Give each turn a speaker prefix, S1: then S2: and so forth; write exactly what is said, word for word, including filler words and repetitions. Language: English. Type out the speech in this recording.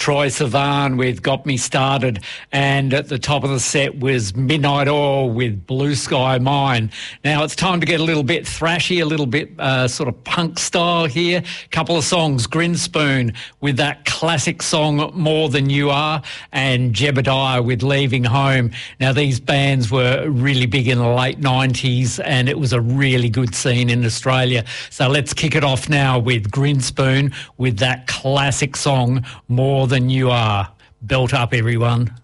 S1: Troy Sivan with Got Me Started, and at the top of the set was Midnight Oil with Blue Sky Mine. Now it's time to get a little bit thrashy, a little bit uh, sort of punk style here. Couple of songs, Grinspoon with that classic song More Than You Are, and Jebediah with Leaving Home. Now these bands were really big in the late nineties and it was a really good scene in Australia. So let's kick it off now with Grinspoon with that classic song More Than You Are. Belt up, everyone.